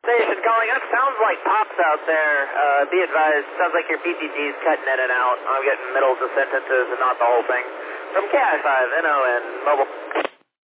Station calling up. Sounds like Pops out there. Be advised, sounds like your PTG's cutting in and out. I'm getting middles of sentences and not the whole thing. From KI5, NON, mobile